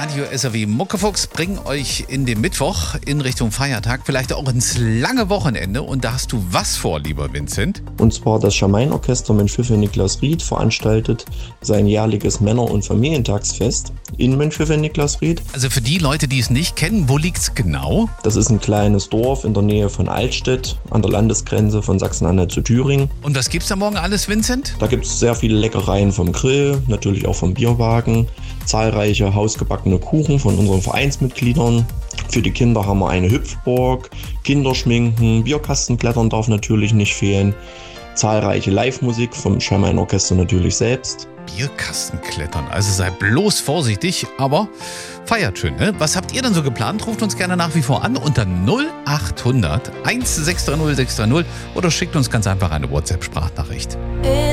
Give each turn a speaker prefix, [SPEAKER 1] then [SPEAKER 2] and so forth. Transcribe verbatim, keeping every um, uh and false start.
[SPEAKER 1] Radio S R W Muckefuchs bringen euch in den Mittwoch in Richtung Feiertag, vielleicht auch ins lange Wochenende. Und da hast du was vor, lieber Vincent?
[SPEAKER 2] Und zwar das Scharmein-Orchester Mönchhütte-Niklasried veranstaltet sein jährliches Männer- und Familientagsfest in Mönchhütte-Niklasried.
[SPEAKER 1] Also für die Leute, die es nicht kennen, wo liegt's genau?
[SPEAKER 2] Das ist ein kleines Dorf in der Nähe von Altstedt an der Landesgrenze von Sachsen-Anhalt zu Thüringen.
[SPEAKER 1] Und was gibt's da morgen alles, Vincent?
[SPEAKER 2] Da gibt es sehr viele Leckereien vom Grill, natürlich auch vom Bierwagen, zahlreiche hausgebackene Kuchen von unseren Vereinsmitgliedern. Für die Kinder haben wir eine Hüpfburg, Kinderschminken, Bierkastenklettern darf natürlich nicht fehlen, zahlreiche Live-Musik vom Scharmein-Orchester natürlich selbst.
[SPEAKER 1] Bierkastenklettern, also sei bloß vorsichtig, aber feiert schön, ne? Was habt ihr denn so geplant? Ruft uns gerne nach wie vor an unter null acht hundert eins sechs drei null sechs drei null oder schickt uns ganz einfach eine WhatsApp-Sprachnachricht.